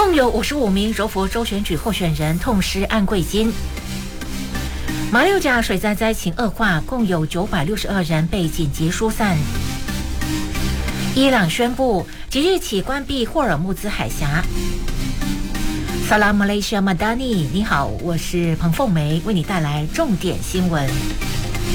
共有55名柔佛州选举候选人痛失按贵金。马六甲水灾情恶化，共有962人被紧急疏散。伊朗宣布即日起关闭霍尔木兹海峡。Salam Malaysia Madani， 你好，我是彭凤梅，为你带来重点新闻。